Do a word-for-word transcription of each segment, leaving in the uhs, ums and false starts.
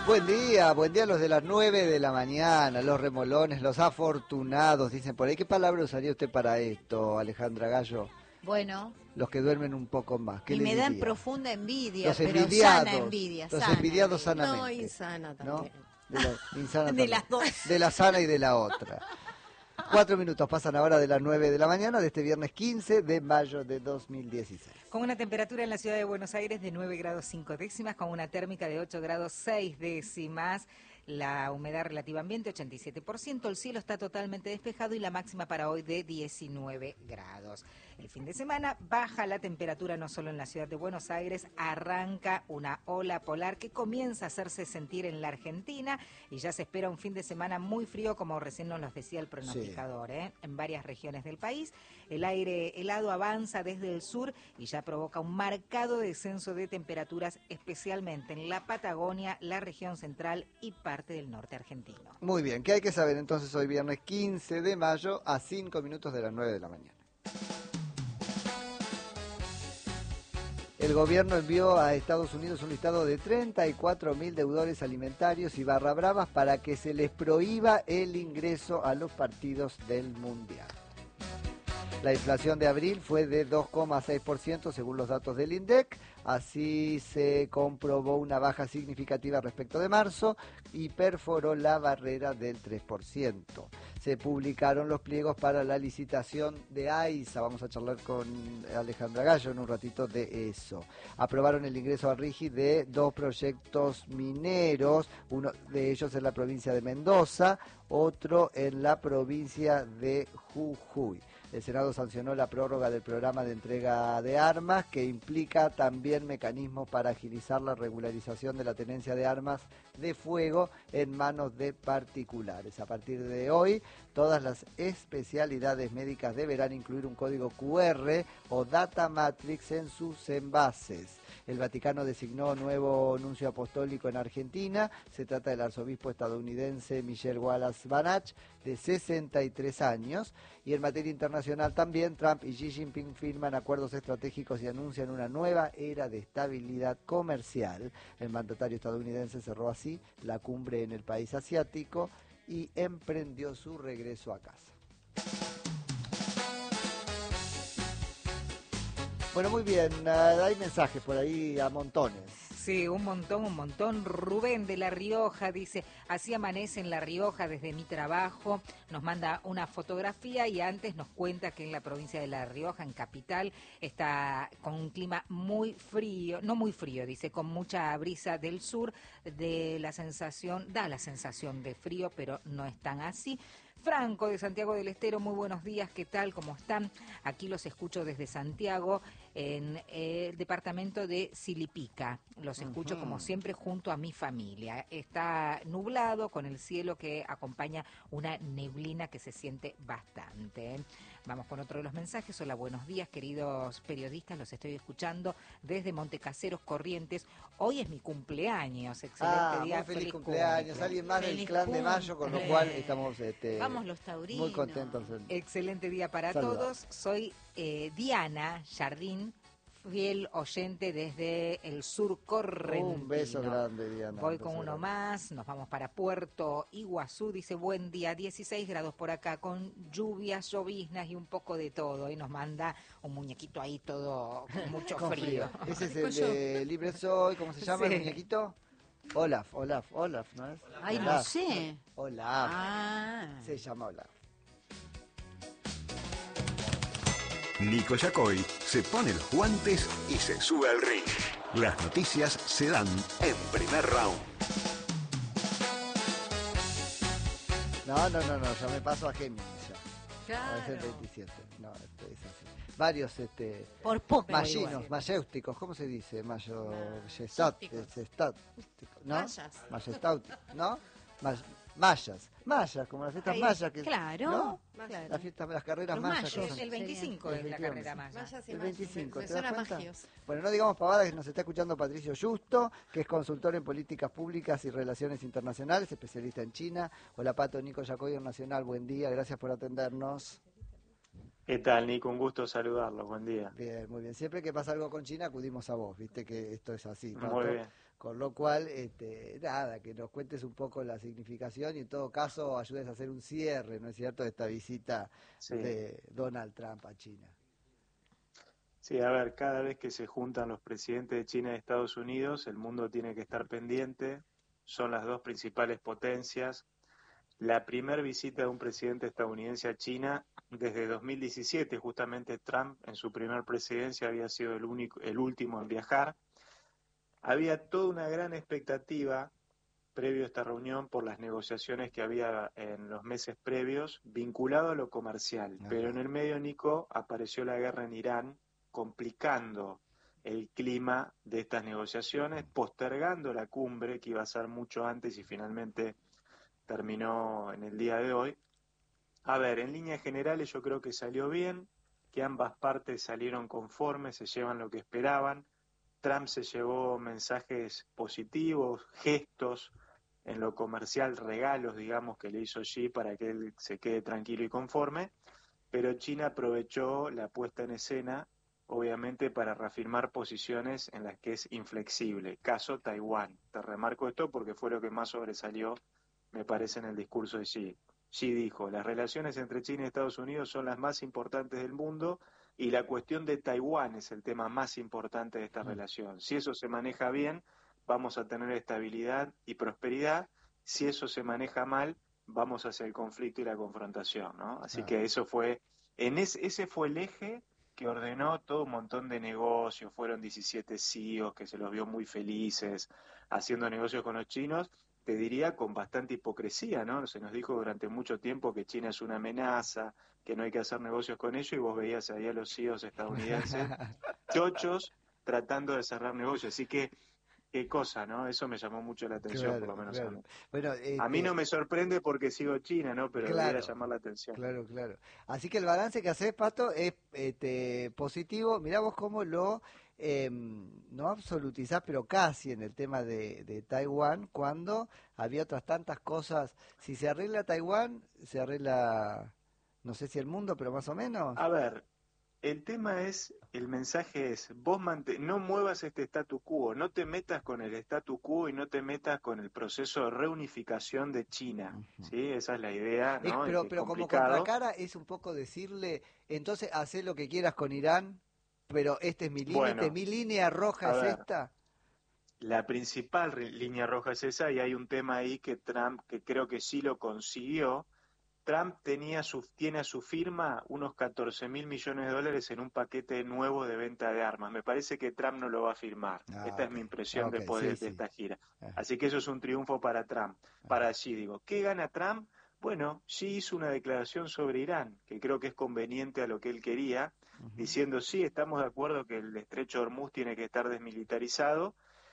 Buen día, buen día a los de las nueve de la mañana, los remolones, los afortunados, dicen por ahí. ¿Qué palabra usaría usted para esto, Alejandra Gallo? Bueno. Los que duermen un poco más. ¿Qué y le me dan diría? profunda envidia, Los pero envidiados, sana envidia. Los sana envidiados envidia. sanamente. No, insana también. ¿No? De, la, insana de también. las dos. De la sana y de la otra. Cuatro minutos pasan ahora de las nueve de la mañana de este viernes quince de mayo de dos mil dieciséis. Con una temperatura en la ciudad de Buenos Aires de nueve grados cinco décimas, con una térmica de ocho grados seis décimas. La humedad relativa ambiente ochenta y siete por ciento, el cielo está totalmente despejado y la máxima para hoy de diecinueve grados. El fin de semana baja la temperatura no solo en la ciudad de Buenos Aires, arranca una ola polar que comienza a hacerse sentir en la Argentina y ya se espera un fin de semana muy frío, como recién nos lo decía el pronosticador, sí. ¿eh? En varias regiones del país. El aire helado avanza desde el sur y ya provoca un marcado descenso de temperaturas, especialmente en la Patagonia, la región central y parte del norte argentino. Muy bien, ¿qué hay que saber entonces hoy viernes quince de mayo a cinco minutos de las nueve de la mañana? El gobierno envió a Estados Unidos un listado de treinta y cuatro mil deudores alimentarios y barra bravas para que se les prohíba el ingreso a los partidos del Mundial. La inflación de abril fue de dos coma seis por ciento según los datos del INDEC, así se comprobó una baja significativa respecto de marzo y perforó la barrera del tres por ciento. Se publicaron los pliegos para la licitación de AISA, vamos a charlar con Alejandra Gallo en un ratito de eso. Aprobaron el ingreso a RIGI de dos proyectos mineros, uno de ellos en la provincia de Mendoza, otro en la provincia de Jujuy. El Senado sancionó la prórroga del programa de entrega de armas, que implica también mecanismos para agilizar la regularización de la tenencia de armas de fuego en manos de particulares. A partir de hoy, todas las especialidades médicas deberán incluir un código cu erre o data matrix en sus envases. El Vaticano designó nuevo nuncio apostólico en Argentina. Se trata del arzobispo estadounidense Michel Wallace Banach, de sesenta y tres años. Y en materia internacional también, Trump y Xi Jinping firman acuerdos estratégicos y anuncian una nueva era de estabilidad comercial. El mandatario estadounidense cerró así la cumbre en el país asiático y emprendió su regreso a casa. Bueno, muy bien, hay mensajes por ahí a montones. Sí, un montón, un montón. Rubén de La Rioja dice, así amanece en La Rioja desde mi trabajo. Nos manda una fotografía y antes nos cuenta que en la provincia de La Rioja, en capital, está con un clima muy frío, no muy frío, dice, con mucha brisa del sur, de la sensación, da la sensación de frío, pero no es tan así. Franco de Santiago del Estero, muy buenos días, ¿qué tal? ¿Cómo están? Aquí los escucho desde Santiago, en el departamento de Silipica. Los escucho uh-huh. como siempre junto a mi familia. Está nublado con el cielo que acompaña una neblina que se siente bastante. Vamos con otro de los mensajes. Hola, buenos días, queridos periodistas, los estoy escuchando desde Montecaseros, Corrientes. Hoy es mi cumpleaños, excelente ah, día. Muy feliz, feliz cumpleaños. cumpleaños. Alguien más feliz del clan cumple. de Mayo, con lo cual estamos este, Vamos los taurinos. muy contentos. Excelente día para Saludar. todos. Soy eh, Diana Jardín, fiel oyente desde el sur correntino. Un beso grande, Diana. Voy un con uno grande. más, nos vamos para Puerto Iguazú, dice buen día, dieciséis grados por acá, con lluvias, lloviznas y un poco de todo. Y nos manda un muñequito ahí todo con mucho con frío. frío. Ese es el de Libre Soy, ¿cómo se llama Sí. el muñequito? Olaf, Olaf, Olaf, ¿no es? Ay, Olaf. no sé. Olaf. Ah. Se llama Olaf. Nico Yacoy se pone los guantes y se sube al ring. Las noticias se dan en primer round. No, no, no, no, ya me paso a Géminis ya. Claro. No, es el veintisiete. No, este es así. Varios, este... Por poco. Mallinos, igual. mayéuticos, ¿cómo se dice? Mayo... Majestat, ¿no? Mayas. Majestáuticos, ¿no? May- mayas, mayas, como las fiestas Ahí, mayas. Que, claro. ¿no? Claro. Las fiestas, las carreras Los mayas. mayos. que son- El veinticinco es la carrera maya. Mayas y El magios. veinticinco, Me ¿te das suena cuenta? magios. Bueno, no digamos pavadas, que nos está escuchando Patricio Justo, que es consultor en políticas públicas y relaciones internacionales, especialista en China. Hola, Pato, Nico Yacoy, Nacional, buen día, gracias por atendernos. ¿Qué tal, Nico? Un gusto saludarlos. Buen día. Bien, muy bien. Siempre que pasa algo con China acudimos a vos, viste que esto es así. Pato. Muy bien. Con lo cual, este, nada, que nos cuentes un poco la significación y en todo caso ayudes a hacer un cierre, ¿no es cierto?, de esta visita Sí. de Donald Trump a China. Sí, a ver, cada vez que se juntan los presidentes de China y de Estados Unidos, el mundo tiene que estar pendiente, son las dos principales potencias. La primera visita de un presidente estadounidense a China desde dos mil diecisiete, justamente Trump en su primer presidencia había sido el único, el último en viajar. Había toda una gran expectativa previo a esta reunión por las negociaciones que había en los meses previos vinculado a lo comercial, Ajá. pero en el medio, Nico, apareció la guerra en Irán, complicando el clima de estas negociaciones, postergando la cumbre que iba a ser mucho antes y finalmente terminó en el día de hoy. A ver, en líneas generales yo creo que salió bien, que ambas partes salieron conformes, se llevan lo que esperaban. Trump se llevó mensajes positivos, gestos en lo comercial, regalos, digamos, que le hizo Xi para que él se quede tranquilo y conforme, pero China aprovechó la puesta en escena, obviamente, para reafirmar posiciones en las que es inflexible. Caso Taiwán. Te remarco esto porque fue lo que más sobresalió, me parece, en el discurso de Xi. Xi dijo, las relaciones entre China y Estados Unidos son las más importantes del mundo y la cuestión de Taiwán es el tema más importante de esta Mm. relación. Si eso se maneja bien, vamos a tener estabilidad y prosperidad. Si eso se maneja mal, vamos hacia el conflicto y la confrontación, ¿no? Así Ah. que eso fue, en ese, ese fue el eje que ordenó todo un montón de negocios. Fueron diecisiete C E Os que se los vio muy felices haciendo negocios con los chinos, te diría con bastante hipocresía, ¿no? Se nos dijo durante mucho tiempo que China es una amenaza, que no hay que hacer negocios con ellos, y vos veías ahí a los C E Os estadounidenses chochos tratando de cerrar negocios. Así que, qué cosa, ¿no? Eso me llamó mucho la atención, Claro, por lo menos claro. a mí. Bueno, A mí este, no me sorprende porque sigo China, ¿no? Pero claro, debiera llamar la atención. claro, claro. Así que el balance que haces, Pato, es este, positivo. Mirá vos cómo lo, eh, no absolutizás, pero casi en el tema de, de Taiwán, cuando había otras tantas cosas. Si se arregla Taiwán, se arregla, no sé si el mundo, pero más o menos. A ver, el tema es, el mensaje es, vos mante- no muevas este statu quo, no te metas con el statu quo y no te metas con el proceso de reunificación de China, Ujú. ¿sí? Esa es la idea, Es- ¿no? Y pero, que es pero como complicado. contracara es un poco decirle, entonces hacé lo que quieras con Irán, pero este es mi límite, Bueno, mi línea roja a es ver, esta. la principal ri- línea roja es esa y hay un tema ahí que Trump, que creo que sí lo consiguió. Trump tenía su, tiene a su firma unos catorce mil millones de dólares en un paquete nuevo de venta de armas. Me parece que Trump no lo va a firmar. Ah, Esta es ok, mi ah, impresión ok, después sí, de, de sí. esta gira. Ajá, Así que eso es un triunfo para Trump. ajá. Para allí digo, ¿qué gana Trump? Bueno, sí hizo una declaración sobre Irán, que creo que es conveniente a lo que él quería, Ujú. diciendo sí, estamos de acuerdo que el estrecho de Hormuz tiene que estar desmilitarizado.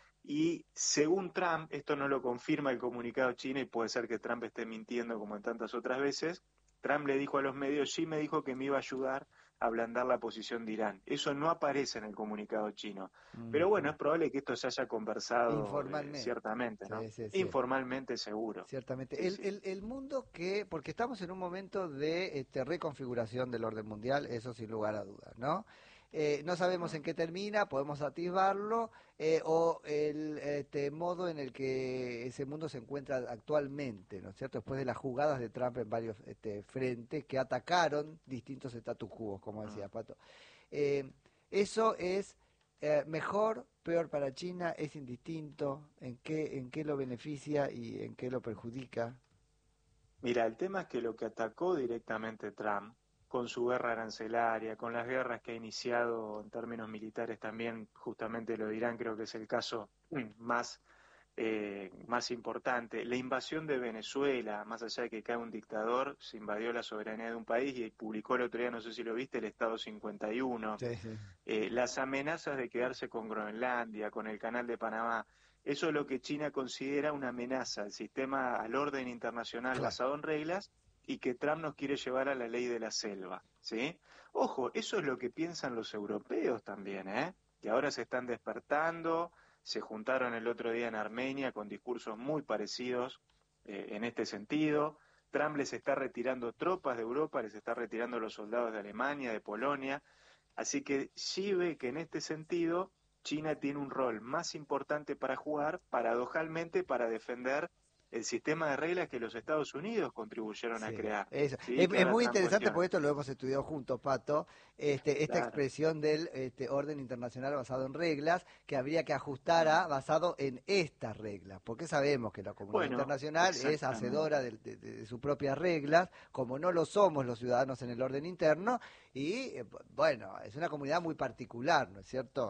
Y según Trump, esto no lo confirma el comunicado chino y puede ser que Trump esté mintiendo como en tantas otras veces, Trump le dijo a los medios, sí me dijo que me iba a ayudar a ablandar la posición de Irán. Eso no aparece en el comunicado chino. Pero bueno, Ujú. es probable que esto se haya conversado eh, Informalmente, ciertamente, ¿no? sí, sí, sí, Informalmente seguro. ciertamente. Sí, El, sí. el, el mundo que, porque estamos en un momento de este, reconfiguración del orden mundial, eso sin lugar a dudas, ¿no? Eh, no sabemos en qué termina, podemos atisbarlo, eh, o el este, modo en el que ese mundo se encuentra actualmente, ¿no es cierto? Después de las jugadas de Trump en varios este, frentes que atacaron distintos status quo, como decía Pato. Eh, eso es eh, mejor, peor para China, es indistinto, en qué, en qué lo beneficia y en qué lo perjudica. Mira, el tema es que lo que atacó directamente Trump, con su guerra arancelaria, con las guerras que ha iniciado en términos militares también, justamente lo dirán, creo que es el caso mm, más, eh, más importante, la invasión de Venezuela, más allá de que cae un dictador, se invadió la soberanía de un país y publicó el otro día, no sé si lo viste, el Estado cincuenta y uno, Sí, sí. eh, las amenazas de quedarse con Groenlandia, con el Canal de Panamá. Eso es lo que China considera una amenaza al sistema, al orden internacional Claro. basado en reglas y que Trump nos quiere llevar a la ley de la selva, ¿sí? Ojo, eso es lo que piensan los europeos también, ¿eh? Que ahora se están despertando, se juntaron el otro día en Armenia con discursos muy parecidos eh, en este sentido. Trump les está retirando tropas de Europa, les está retirando los soldados de Alemania, de Polonia. Así que sí ve que en este sentido China tiene un rol más importante para jugar, paradojalmente, para defender el sistema de reglas que los Estados Unidos contribuyeron Sí, a crear. eso. ¿Sí? Es, Que es ahora muy Trump interesante cuestiona. porque esto lo hemos estudiado juntos, Pato, este, esta Claro. expresión del este, orden internacional basado en reglas que habría que ajustar a basado en estas reglas, porque sabemos que la comunidad Bueno, internacional es exactamente. hacedora de, de- de sus propias reglas, como no lo somos los ciudadanos en el orden interno, y eh, bueno, es una comunidad muy particular, ¿no es cierto?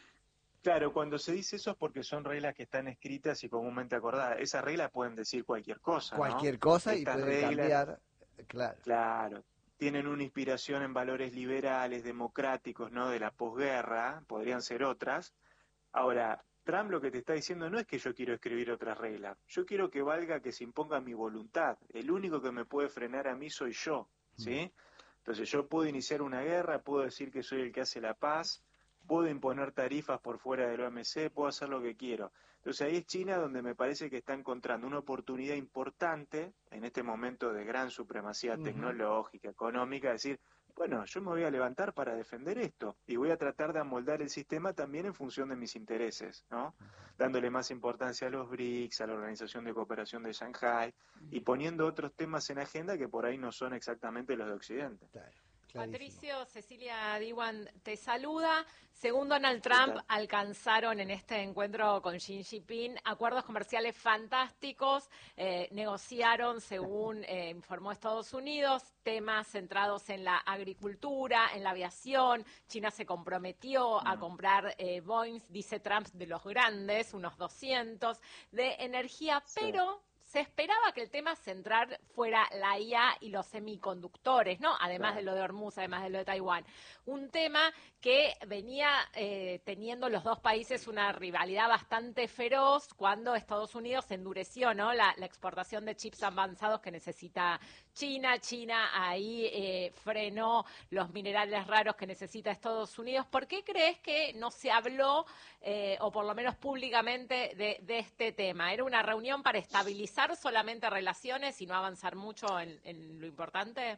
Claro, cuando se dice eso es porque son reglas que están escritas y comúnmente acordadas. Esas reglas pueden decir cualquier cosa, ¿no? Cualquier cosa y Estas pueden reglas, cambiar, claro. claro, tienen una inspiración en valores liberales, democráticos, ¿no? De la posguerra, podrían ser otras. Ahora, Trump lo que te está diciendo no es que yo quiero escribir otras reglas, yo quiero que valga que se imponga mi voluntad. El único que me puede frenar a mí soy yo, ¿sí? Entonces yo puedo iniciar una guerra, puedo decir que soy el que hace la paz, puedo imponer tarifas por fuera del O M C, puedo hacer lo que quiero. Entonces ahí es China donde me parece que está encontrando una oportunidad importante en este momento de gran supremacía Ujú. tecnológica, económica, decir, bueno, yo me voy a levantar para defender esto y voy a tratar de amoldar el sistema también en función de mis intereses, ¿no? Dándole más importancia a los B R I C S, a la Organización de Cooperación de Shanghái y poniendo otros temas en agenda que por ahí no son exactamente los de Occidente. Claro, clarísimo. Patricio, Cecilia Diwan te saluda. Según Donald Trump, tal? alcanzaron en este encuentro con Xi Jinping acuerdos comerciales fantásticos. Eh, negociaron, según eh, informó Estados Unidos, temas centrados en la agricultura, en la aviación. China se comprometió a comprar eh, Boeing, dice Trump, de los grandes, unos doscientos, de energía, Sí. pero se esperaba que el tema central fuera la I A y los semiconductores, ¿no? Además Claro. de lo de Hormuz, además de lo de Taiwán. Un tema que venía eh, teniendo los dos países una rivalidad bastante feroz cuando Estados Unidos endureció, ¿no? La, la exportación de chips avanzados que necesita China. China ahí eh, frenó los minerales raros que necesita Estados Unidos. ¿Por qué crees que no se habló, eh, o por lo menos públicamente, de, de este tema? ¿Era una reunión para estabilizar solamente relaciones y no avanzar mucho en, en lo importante?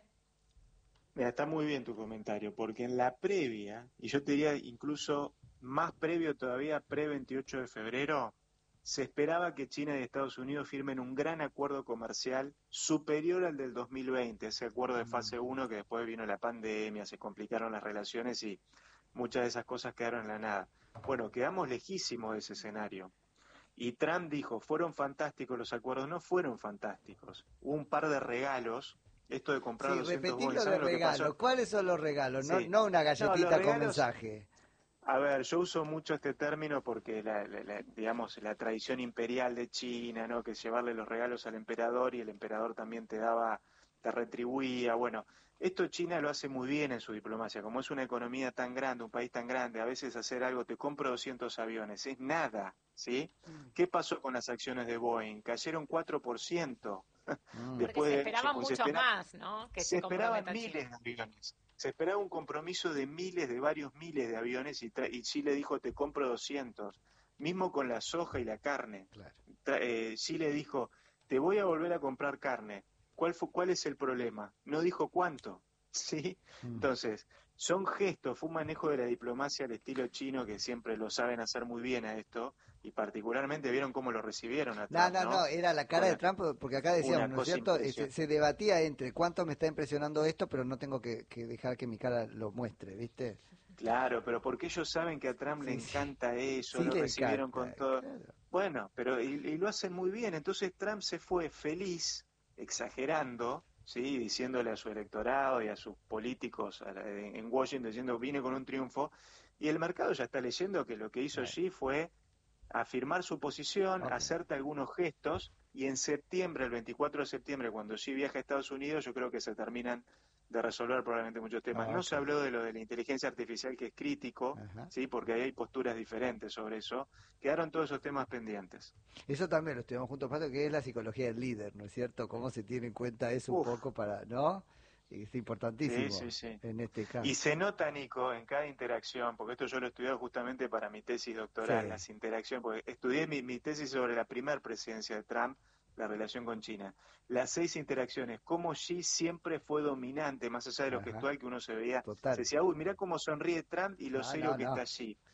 Mira, está muy bien tu comentario, porque en la previa, y yo te diría incluso más previo todavía, pre-veintiocho de febrero, se esperaba que China y Estados Unidos firmen un gran acuerdo comercial superior al del dos mil veinte, ese acuerdo de fase uno que después vino la pandemia, se complicaron las relaciones y muchas de esas cosas quedaron en la nada. Bueno, quedamos lejísimos de ese escenario. Y Trump dijo, fueron fantásticos los acuerdos, no fueron fantásticos. Hubo un par de regalos, esto de comprar Sí, doscientos repetí Boeing, lo de ¿saben lo que pasó? regalos. ¿Cuáles son los regalos? No, Sí. no una No, los galletita con regalos- mensaje. A ver, yo uso mucho este término porque la, la- la- digamos, la tradición imperial de China, ¿no? Que es llevarle los regalos al emperador y el emperador también te daba, te retribuía. Bueno, esto China lo hace muy bien en su diplomacia. Como es una economía tan grande, un país tan grande, a veces hacer algo, te compro doscientos aviones, es nada, ¿sí? ¿Qué pasó con las acciones de Boeing? Cayeron cuatro por ciento. Mm. Porque Después se de esperaban eso, pues, se muchos espera- más, ¿no? Que se esperaban comprometa China. miles de aviones. Se esperaba un compromiso de miles, de varios miles de aviones y, tra- y Chile dijo te compro doscientos. Mismo con la soja y la carne. Claro. Tra- eh, Chile dijo te voy a volver a comprar carne. ¿Cuál, fue, ¿Cuál es el problema? No dijo cuánto. ¿Sí? Mm. Entonces, son gestos, fue un manejo de la diplomacia al estilo chino que siempre lo saben hacer muy bien a esto y particularmente vieron cómo lo recibieron a No, Trump, no, ¿no? no, era la cara Con de la- Trump, porque acá decíamos, una ¿no es cosa cierto? Eh, Se, impresionante. se debatía entre cuánto me está impresionando esto, pero no tengo que, que dejar que mi cara lo muestre, ¿viste? Claro, pero porque ellos saben que a Trump le Sí, sí. encanta eso, Sí, lo le recibieron encanta, con todo. claro. Bueno, pero y, y lo hacen muy bien. Entonces Trump se fue feliz, exagerando, sí, diciéndole a su electorado y a sus políticos a la- en en Washington, diciendo vine con un triunfo. Y el mercado ya está leyendo que lo que hizo Right. Xi fue afirmar su posición, Ok. hacerte algunos gestos, y en septiembre, el veinticuatro de septiembre, cuando Xi viaja a Estados Unidos, yo creo que se terminan de resolver probablemente muchos temas. Ah, No ok. se habló de lo de la inteligencia artificial, que es crítico, Ajá. sí, porque ahí hay posturas diferentes sobre eso. Quedaron todos esos temas pendientes. Eso también lo estuvimos juntos, Pato, que es la psicología del líder, ¿no es cierto? Cómo se tiene en cuenta eso un Uf. poco para, ¿no? Y es importantísimo Sí, sí, sí. en este caso. Y se nota, Nico, en cada interacción, porque esto yo lo he estudiado justamente para mi tesis doctoral, Sí. las interacciones, porque estudié mi, mi tesis sobre la primera presidencia de Trump, la relación con China. Las seis interacciones, cómo Xi siempre fue dominante, más allá de lo Ajá. gestual que uno se veía. Total. Se decía, uy, mirá cómo sonríe Trump y lo No, serio no, que no. está allí.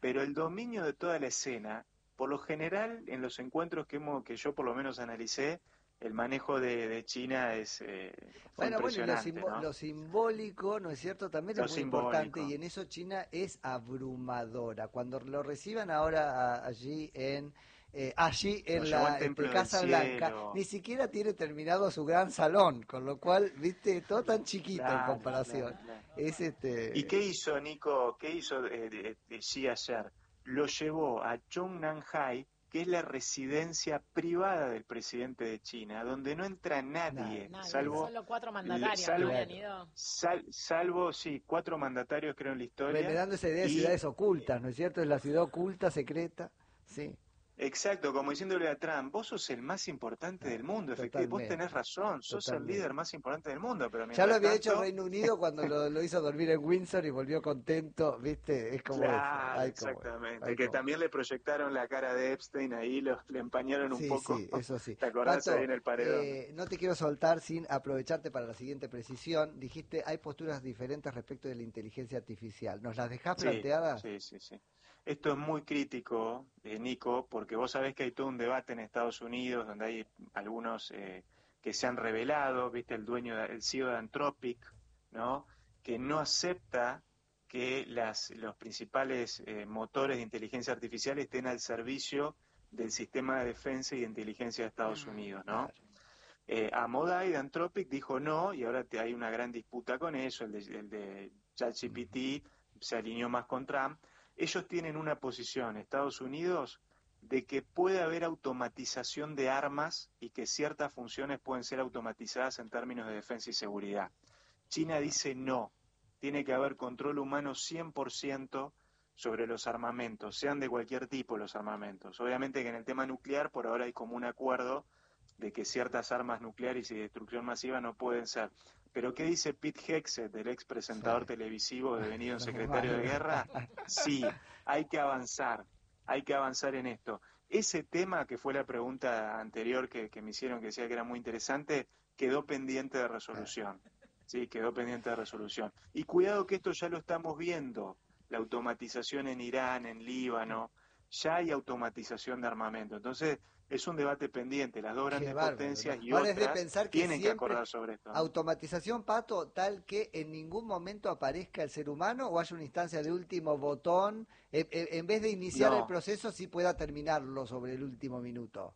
pero el dominio de toda la escena, por lo general, en los encuentros que hemos, que yo por lo menos analicé, el manejo de, de China es eh, bueno, bueno, y lo, impresionante, simbo- ¿no? lo simbólico, ¿no es cierto? También Lo es muy simbólico. importante y en eso China es abrumadora. Cuando lo reciban ahora a- allí en eh, allí en Lo llevó al la Templo este, del Casa Blanca, Cielo. ni siquiera tiene terminado su gran salón, con lo cual, viste, todo tan chiquito en Claro, comparación. claro, claro. Es este. ¿Y qué hizo Nico? ¿Qué hizo eh, de- de Xi ayer? Lo llevó a Zhongnanhai, que es la residencia privada del presidente de China, donde no entra nadie, Nadie, salvo, solo cuatro mandatarios salvo- no habían ido. sal- salvo, sí, cuatro mandatarios creo en la historia. Me dando esa idea de y- ciudades ocultas, ¿no es cierto? Es la ciudad oculta, secreta. Sí. Exacto, como diciéndole a Trump, vos sos el más importante del mundo, efectivamente, vos Totalmente. tenés razón, sos Totalmente. el líder más importante del mundo, pero Ya mientras lo había tanto, hecho Reino Unido cuando lo, lo hizo dormir en Windsor y volvió contento, ¿viste? Es como Claro, eso. Ay, como- exactamente, ay, que como- también le proyectaron la cara de Epstein ahí, lo, le empañaron un Sí, poco. sí, eso sí. ¿Te acordás Pato, ahí en el paredón? eh, no te quiero soltar sin aprovecharte para la siguiente precisión. Dijiste, hay posturas diferentes respecto de la inteligencia artificial. ¿Nos las dejás Sí, planteadas? Sí, sí, sí. Esto es muy crítico, eh, Nico, porque vos sabés que hay todo un debate en Estados Unidos donde hay algunos eh, que se han revelado, viste, el dueño, de- el C E O de Anthropic, ¿no? Que no acepta que las, los principales eh, motores de inteligencia artificial estén al servicio del sistema de defensa y de inteligencia de Estados Unidos, ¿no? Claro. Eh, Amodai de Anthropic dijo no, y ahora te, hay una gran disputa con eso, el de, el de ChatGPT se alineó más con Trump. Ellos tienen una posición, Estados Unidos, de que puede haber automatización de armas y que ciertas funciones pueden ser automatizadas en términos de defensa y seguridad. China dice no, tiene que haber control humano cien por ciento sobre los armamentos, sean de cualquier tipo los armamentos. Obviamente que en el tema nuclear por ahora hay como un acuerdo de que ciertas armas nucleares y de destrucción masiva no pueden ser. Pero ¿qué dice Pete Hegseth, el ex presentador Sí. televisivo devenido en secretario de guerra? Sí, hay que avanzar, hay que avanzar en esto. Ese tema, que fue la pregunta anterior que, que me hicieron, que decía que era muy interesante, quedó pendiente de resolución. Sí, quedó pendiente de resolución. Y cuidado que esto ya lo estamos viendo, la automatización en Irán, en Líbano, ya hay automatización de armamento. Entonces, es un debate pendiente, las dos grandes bárbaro, potencias ¿no? y Ahora es de otras pensar que tienen que siempre acordar sobre esto, ¿no? Automatización, Pato, tal que en ningún momento aparezca el ser humano o haya una instancia de último botón, en, en- en vez de iniciar No. el proceso, sí pueda terminarlo sobre el último minuto.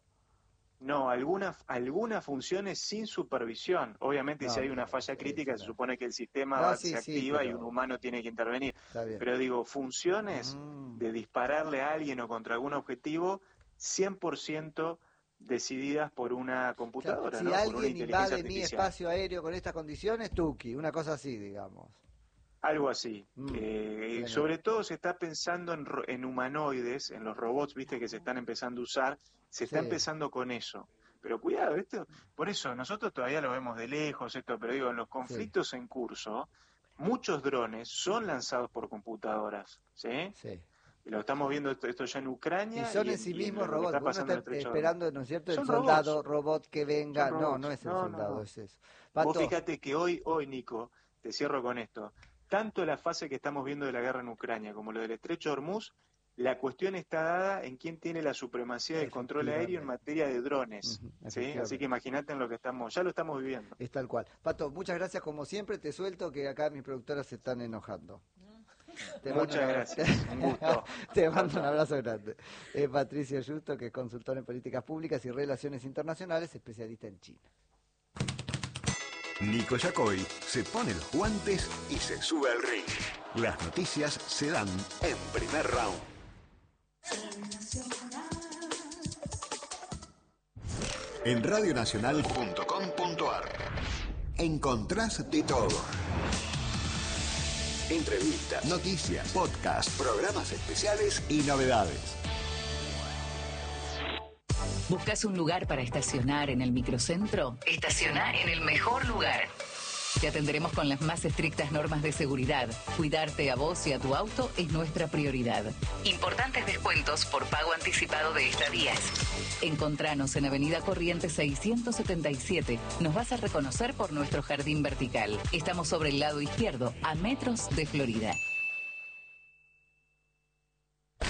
No, algunas algunas funciones sin supervisión. Obviamente, No, si hay una claro, falla sí, crítica, sí, se claro. supone que el sistema No, va- sí, se sí, activa y pero- un humano tiene que intervenir. Está bien. Pero digo, funciones Mm. de dispararle a alguien o contra algún objetivo, cien por ciento decididas por una Claro, computadora, si ¿no? Por una alguien inteligencia invade mi artificial. espacio aéreo con estas condiciones, Tuki, una cosa así, digamos. Algo así. Mm, Eh, tremendo. sobre todo se está pensando en, ro- en humanoides, en los robots, viste, que se están empezando a usar. Se está Sí. empezando con eso. Pero cuidado, esto, por eso nosotros todavía lo vemos de lejos, esto, pero digo, en los conflictos en curso, muchos drones son lanzados por computadoras, ¿sí? Sí. Y lo estamos viendo esto, esto ya en Y Ucraña. son en en- sí y en mismos lo que robots, está porque uno pasando en el está Estrecho de esperando, ¿no es cierto?, el Son soldado robots. robot que venga. Son No, robots. no es el No, no, soldado, no. es eso. Vos Pato, fíjate que hoy, hoy, Nico, te cierro con esto, tanto la fase que estamos viendo de la guerra en Ucrania como lo del Estrecho de Hormuz, la cuestión está dada en quién tiene la supremacía del control aéreo en materia de drones. Ujú, ¿sí? efectivamente. Así que imagínate en lo que estamos, ya lo estamos viviendo. es tal cual. Pato, muchas gracias como siempre, te suelto que acá mis productoras se están enojando. Te mando Muchas un abra- gracias, un gusto. Te mando un abrazo grande. Es Patricio Justo, que es consultor en políticas públicas y relaciones internacionales, especialista en China. Nico Yacoy se pone los guantes y se sube al ring. Las noticias se dan en primer round. En radionacional punto com punto ar encontrás de todo. Entrevistas, noticias, podcast, programas especiales y novedades. ¿Buscas un lugar para estacionar en el microcentro? Estaciona en el mejor lugar. Te atenderemos con las más estrictas normas de seguridad. Cuidarte a vos y a tu auto es nuestra prioridad. Importantes descuentos por pago anticipado de estadías. Encontranos en Avenida Corrientes seiscientos setenta y siete. Nos vas a reconocer por nuestro jardín vertical. Estamos sobre el lado izquierdo, a metros de Florida.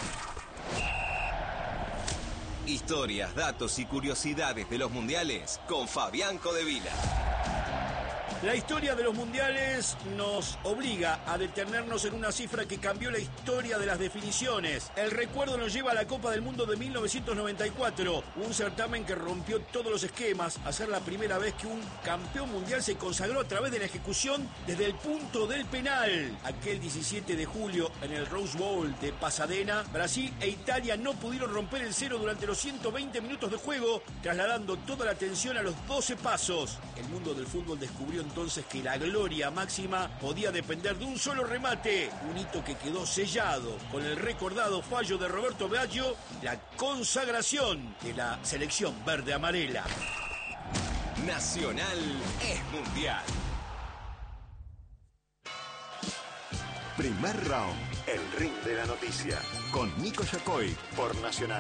Historias, datos y curiosidades de los mundiales con Fabián Codevila. La historia de los mundiales nos obliga a detenernos en una cifra que cambió la historia de las definiciones. El recuerdo nos lleva a la Copa del Mundo de mil novecientos noventa y cuatro, un certamen que rompió todos los esquemas, a ser la primera vez que un campeón mundial se consagró a través de la ejecución desde el punto del penal. Aquel diecisiete de julio, en el Rose Bowl de Pasadena, Brasil e Italia no pudieron romper el cero durante los ciento veinte minutos de juego, trasladando toda la atención a los doce pasos. El mundo del fútbol descubrió entonces que la gloria máxima podía depender de un solo remate, un hito que quedó sellado con el recordado fallo de Roberto Baggio, la consagración de la selección verde-amarela. Nacional es mundial. Primer round, el ring de la noticia, con Nico Yacoy por Nacional.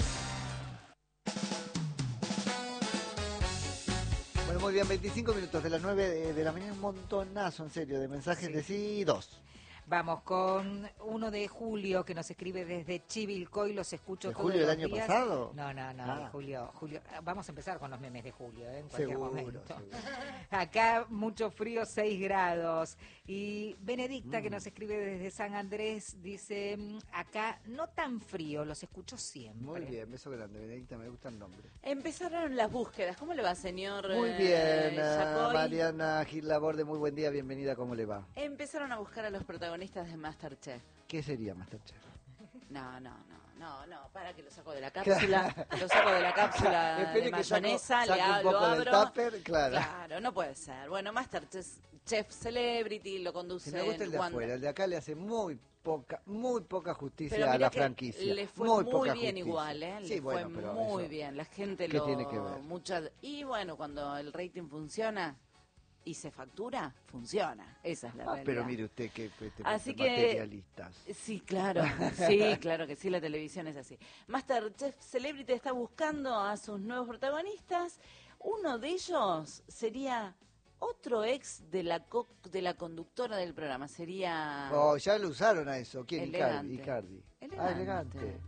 Bueno, muy bien, veinticinco minutos de las nueve de, de la mañana, un montonazo, en serio, de mensajes Sí. de sí, dos. Vamos con uno de Julio que nos escribe desde Chivilcoy, los escucho ¿De todos julio del los año días. pasado? No, no, no, Ah. de Julio, Julio. Vamos a empezar con los memes de Julio, ¿eh? En cualquier Seguro, momento. seguro. Acá mucho frío, seis grados. Y Benedicta, Mm. que nos escribe desde San Andrés, dice, mm, acá no tan frío, los escucho siempre. Muy bien, beso grande, Benedicta, me gusta el nombre. Empezaron las búsquedas. ¿Cómo le va, señor? Muy eh, bien, ah, Yacoy? Mariana Gil Laborde, muy buen día, bienvenida, ¿cómo le va? Empezaron a buscar a los protagonistas de Masterchef. ¿Qué sería Masterchef? No, no, no, no, no, para que lo saco de la cápsula, lo saco de la cápsula Espere de que saco- mayonesa, saque le un ha- lo poco del abro. tupper, claro. Claro, no puede ser. Bueno, Masterchef Chef Celebrity lo conduce Si me gusta el de Wanda. afuera, el de acá le hace muy poca, muy poca justicia Pero a mira la que franquicia. le fue muy muy, poca bien justicia. igual, ¿eh? Sí, Le bueno, fue pero muy eso, bien. La gente ¿qué lo... tiene que ver? mucha- Y bueno, cuando el rating funciona y se factura, funciona. Esa es la Ah, realidad. pero mire usted que este, Así este, que- materialistas. Sí, claro, sí, claro que sí, la televisión es así. Masterchef Celebrity está buscando a sus nuevos protagonistas. Uno de ellos sería otro ex de la co- de la conductora del programa, sería... Oh, ya lo usaron a eso. ¿Quién? Elegante. Icardi. Icardi. Elegante. Ah, elegante.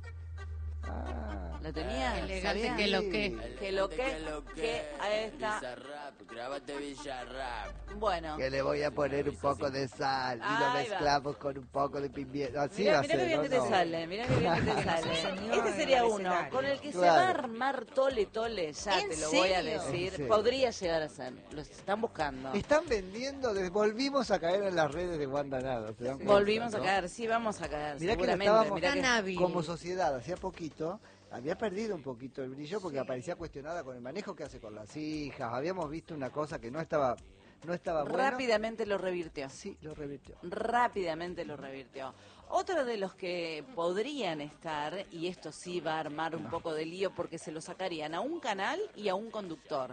Ah. ¿La tenía? Elegante ¿Sabía? que lo que. Que lo que, que ahí está. Grabate Villarrap. Bueno, Que le voy a poner un poco de sal y lo Ahí va. mezclamos con un poco de pimienta. Así mirá, va a mirá ser, qué bien ¿no? que te No. sale, mirá qué bien que te sale. señor, Este sería en el uno, escenario. con el que se Claro. va a armar tole tole, ya ¿En te lo voy a serio? decir. ¿En serio? Podría llegar a ser, los están buscando. Están vendiendo, de- volvimos a caer en las redes de Wanda Nada. ¿se dan cuenta, Volvimos a no? caer, sí, vamos a caer, Mirá que lo seguramente. estábamos mirá que- Tan hábil. como sociedad, hacía poquito, había perdido un poquito el brillo porque aparecía cuestionada con el manejo que hace con las hijas. Habíamos visto una cosa que no estaba, no estaba bueno. Rápidamente lo revirtió. Sí, lo revirtió. Rápidamente lo revirtió. Otro de los que podrían estar, y esto sí va a armar un poco de lío porque se lo sacarían a un canal y a un conductor.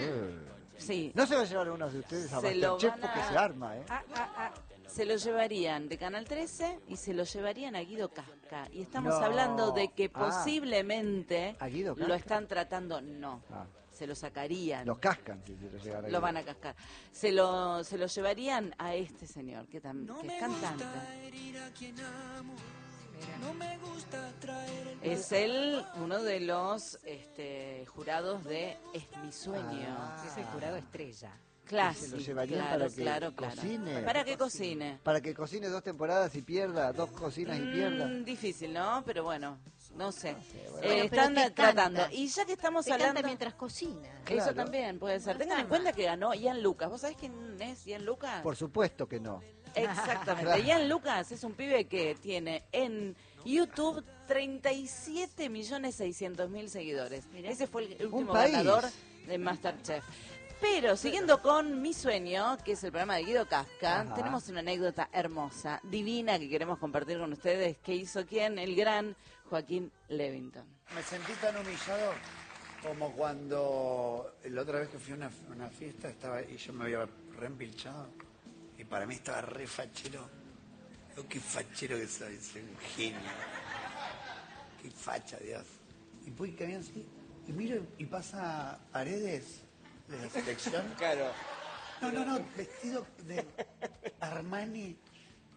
Sí. No se va a llevar a uno de ustedes a Se lo Masterchef van a- porque se arma, ¿eh? Ah, ah, ah. Se lo llevarían de Canal trece y se lo llevarían a Guido Casca. Y estamos No. hablando de que Ah. posiblemente ¿A Guido lo Casca? están tratando, no, Ah. se lo sacarían. Los cascan si se lo llegan a Lo van a cascar. Se lo, se lo llevarían a este señor, que, tam- que es cantante. Es él uno de los este, jurados de Es mi sueño. Ah. Es el jurado estrella. Claro, se lo sí, llevarían claro, para que claro, claro. cocine. Para que cocine. Para que cocine dos temporadas y pierda, dos cocinas y pierda. Mm, difícil, ¿no? Pero bueno, no sé. bueno. Eh, Bueno, están pero que tratando. canta. Y ya que estamos Se hablando... canta mientras cocina. Eso Claro. también puede ser. No Tengan está en cuenta mal. que ganó Ian Lucas. ¿Vos sabés quién es Ian Lucas? Por supuesto que no. Exactamente. Claro. Ian Lucas es un pibe que tiene en YouTube treinta y siete millones seiscientos mil seguidores. Ese fue el último país. ganador de Masterchef. Pero siguiendo con Mi Sueño, que es el programa de Guido Casca, Ajá. tenemos una anécdota hermosa, divina, que queremos compartir con ustedes, que hizo quién, el gran Joaquín Levington. Me sentí tan humillado como cuando la otra vez que fui a una, una fiesta estaba y yo me había reempilchado y para mí estaba re fachero. Digo, qué fachero que soy, soy un genio. Qué facha, Dios. Y voy caminando así y miro y pasa Paredes de la selección. Claro. No, no, no, vestido de Armani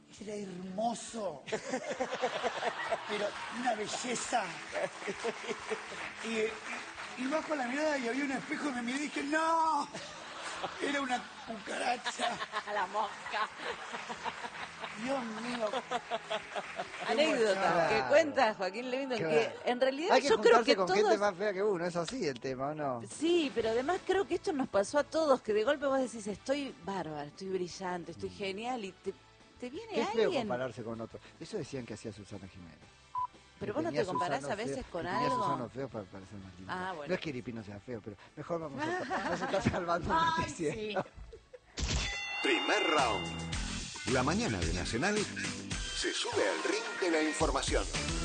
Era hermoso. Pero una belleza. Y, y, y bajo la mirada y había un espejo y me miré y dije, ¡no! Era una cucaracha. La mosca. Dios mío. Anécdota Claro. que cuenta Joaquín Levington, Claro. que en realidad Hay que yo creo juntarse que con todos... gente más fea que uno, es así el tema, ¿o no? Sí, pero además creo que esto nos pasó a todos, que de golpe vos decís, estoy bárbaro, estoy brillante, estoy genial, y te, te viene Qué feo alguien... compararse con otro. Eso decían que hacía Susana Jiménez. Pero Que vos no tenía te comparás Susano a veces feo, con que tenía algo. Susano feo para parecer más lindo. Ah, bueno. No es que Iripino sea feo, pero mejor vamos a... No se está salvando un Ay, noticiero. sí. Primer round. La mañana de Nacional se sube al ring de la información.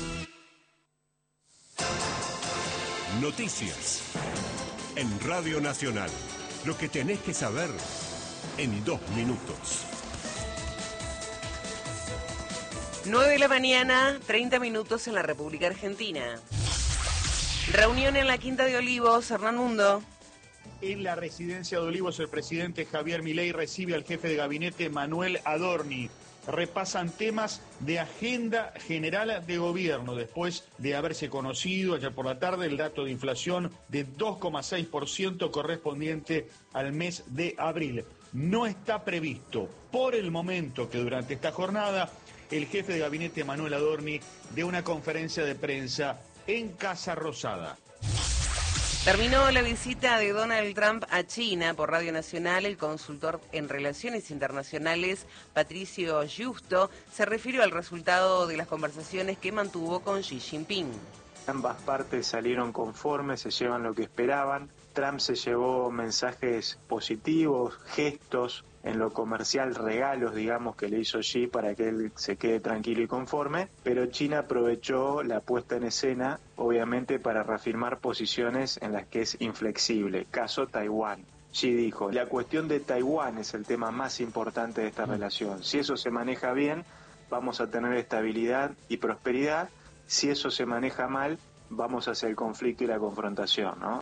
Noticias. En Radio Nacional. Lo que tenés que saber en dos minutos. nueve de la mañana, treinta minutos en la República Argentina. Reunión en la Quinta de Olivos, Hernán Mundo. En la residencia de Olivos, el presidente Javier Milei recibe al jefe de gabinete Manuel Adorni. Repasan temas de agenda general de gobierno, después de haberse conocido ayer por la tarde el dato de inflación de dos coma seis por ciento correspondiente al mes de abril. No está previsto por el momento que durante esta jornada el jefe de gabinete Manuel Adorni dé una conferencia de prensa en Casa Rosada. Terminó la visita de Donald Trump a China por Radio Nacional. El consultor en Relaciones Internacionales, Patricio Justo, se refirió al resultado de las conversaciones que mantuvo con Xi Jinping. Ambas partes salieron conformes, se llevan lo que esperaban. Trump se llevó mensajes positivos, gestos, en lo comercial, regalos, digamos, que le hizo Xi para que él se quede tranquilo y conforme, pero China aprovechó la puesta en escena, obviamente, para reafirmar posiciones en las que es inflexible, caso Taiwán. Xi dijo, la cuestión de Taiwán es el tema más importante de esta relación. Si eso se maneja bien, vamos a tener estabilidad y prosperidad. Si eso se maneja mal, vamos hacia el conflicto y la confrontación, ¿no?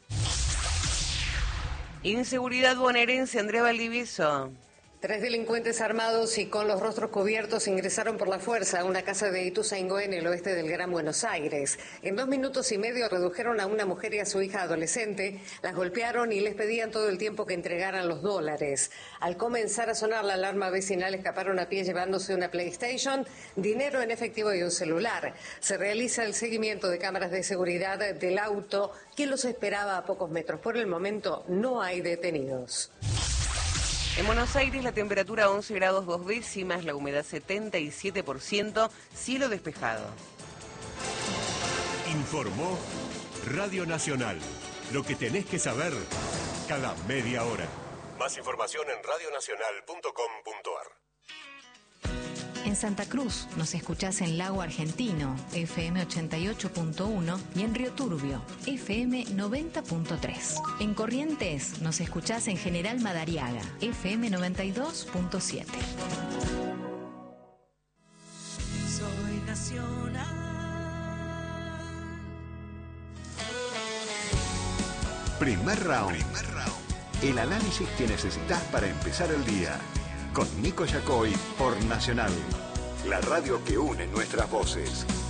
Inseguridad bonaerense, Andrea Valdivieso. Tres delincuentes armados y con los rostros cubiertos ingresaron por la fuerza a una casa de Ituzaingó en el oeste del Gran Buenos Aires. En dos minutos y medio redujeron a una mujer y a su hija adolescente, las golpearon y les pedían todo el tiempo que entregaran los dólares. Al comenzar a sonar la alarma vecinal, escaparon a pie llevándose una PlayStation, dinero en efectivo y un celular. Se realiza el seguimiento de cámaras de seguridad del auto que los esperaba a pocos metros. Por el momento no hay detenidos. En Buenos Aires la temperatura once grados dos décimas, la humedad setenta y siete por ciento, cielo despejado. Informó Radio Nacional. Lo que tenés que saber cada media hora. Más información en radio nacional punto com punto a r. En Santa Cruz nos escuchás en Lago Argentino, F M ochenta y ocho punto uno, y en Río Turbio, F M noventa punto tres. En Corrientes nos escuchás en General Madariaga, F M noventa y dos punto siete. Soy nacional. Primer round. Primer round. El análisis que necesitas para empezar el día. Con Nico Yacoy por Nacional, la radio que une nuestras voces.